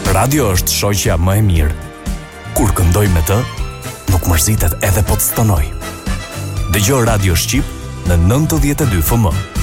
Radio është shoqja më e mirë. Kur këndoj me të, nuk mërzitet edhe po të stanoj. Dëgjoj Radio Shqip në 92 FM.